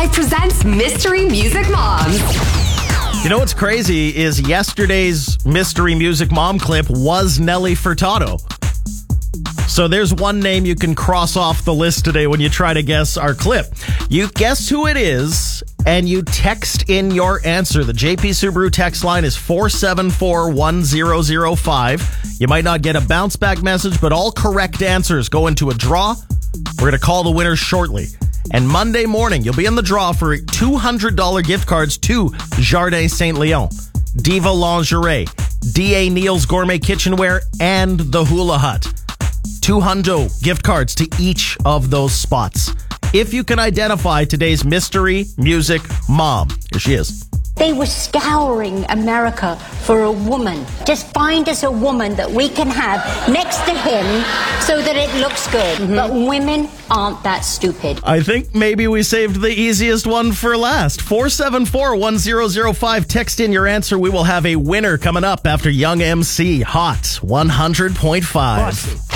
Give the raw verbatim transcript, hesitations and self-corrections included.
five presents Mystery Music Moms. You know what's crazy is yesterday's Mystery Music Mom clip was Nelly Furtado. So there's one name you can cross off the list today when you try to guess our clip. You guess who it is, and you text in your answer. The J P Subaru text line is four seven four one zero zero five. You might not get a bounce back message, but all correct answers go into a draw. We're going to call the winners shortly. And Monday morning, you'll be in the draw for two hundred dollars gift cards to Jardin Saint Leon, Diva Lingerie, D A Neal's Gourmet Kitchenware, and the Hula Hut. two hundred gift cards to each of those spots. If you can identify today's Mystery Music Mom. Here she is. They were scouring America for a woman. Just find us a woman that we can have next to him so that it looks good. Mm-hmm. But women aren't that stupid. I think maybe we saved the easiest one for last. four seven four one zero zero five. Text in your answer. We will have a winner coming up after Young M C Hot one hundred point five.